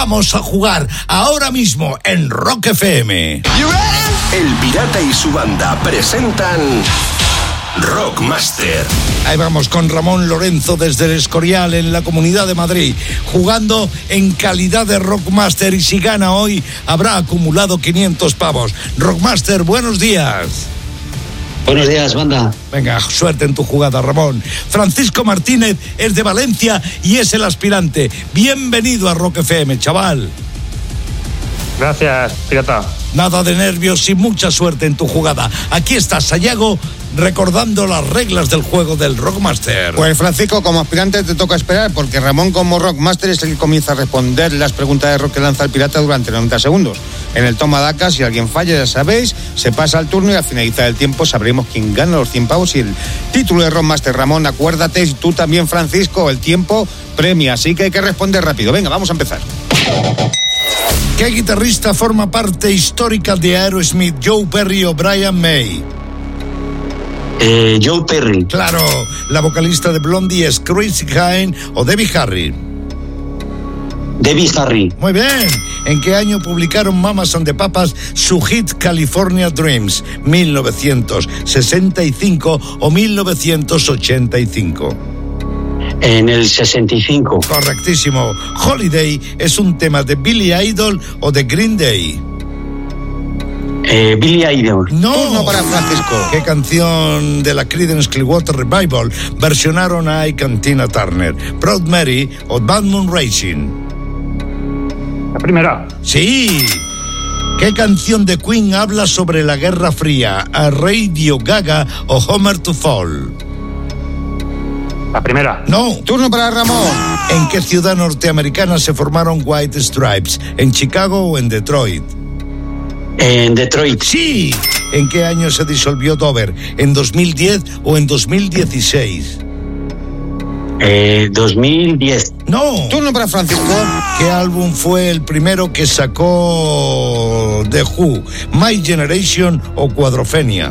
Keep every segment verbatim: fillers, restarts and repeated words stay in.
Vamos a jugar ahora mismo en Rock F M. El Pirata y su banda presentan Rockmaster. Ahí vamos con Ramón Lorenzo desde el Escorial en la Comunidad de Madrid, jugando en calidad de Rockmaster, y si gana hoy habrá acumulado quinientos pavos. Rockmaster, buenos días. Buenos días, banda. Venga, suerte en tu jugada, Ramón. Francisco Martínez es de Valencia y es el aspirante. Bienvenido a Rock F M, chaval. Gracias, pirata. Nada de nervios y mucha suerte en tu jugada. Aquí está Sayago recordando las reglas del juego del Rockmaster. Pues Francisco, como aspirante te toca esperar, porque Ramón como Rockmaster es el que comienza a responder las preguntas de rock que lanza el pirata durante noventa segundos. En el toma daca, si alguien falla, ya sabéis, se pasa el turno y al finalizar el tiempo sabremos quién gana los cien pavos y el título de Rockmaster. Ramón, acuérdate, y tú también, Francisco, el tiempo premia, así que hay que responder rápido. Venga, vamos a empezar. ¿Qué guitarrista forma parte histórica de Aerosmith? ¿Joe Perry o Brian May? Eh, Joe Perry. Claro. ¿La vocalista de Blondie es Chrissy Hynde o Debbie Harry? Debbie Harry. Muy bien. ¿En qué año publicaron Mamas and the Papas su hit California Dreams? ¿mil novecientos sesenta y cinco o mil novecientos ochenta y cinco? En el sesenta y cinco. Correctísimo. Holiday es un tema de Billy Idol o de Green Day. Eh, Billy Idol. No. Turno para Francisco. ¿Qué canción de la Creedence Clearwater Revival versionaron a Ike and Tina Turner? Proud Mary o Bad Moon Rising. La primera. Sí. ¿Qué canción de Queen habla sobre la Guerra Fría? ¿A Radio Gaga o Homer to Fall? La primera. No. Turno para Ramón. ¿En qué ciudad norteamericana se formaron White Stripes? ¿En Chicago o en Detroit? En Detroit. Sí. ¿En qué año se disolvió Dover? ¿En dos mil diez o en dos mil dieciséis? Eh, dos mil diez. No. Turno para Francisco. ¿Qué álbum fue el primero que sacó The Who? ¿My Generation o Quadrophenia?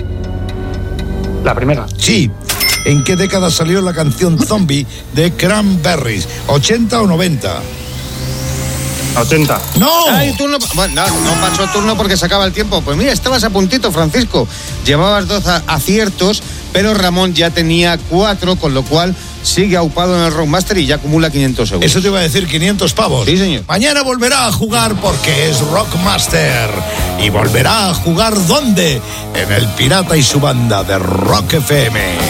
La primera. Sí. ¿En qué década salió la canción Zombie de Cranberries? ¿ochenta o noventa? ochenta. ¡No! Ay, turno. Bueno, no, no pasó turno porque se acaba el tiempo. Pues mira, estabas a puntito, Francisco. Llevabas dos aciertos, pero Ramón ya tenía cuatro, con lo cual sigue aupado en el Rockmaster y ya acumula quinientos euros. Eso te iba a decir, quinientos pavos. Sí, señor. Mañana volverá a jugar porque es Rockmaster. ¿Y volverá a jugar dónde? En el Pirata y su banda de Rock F M.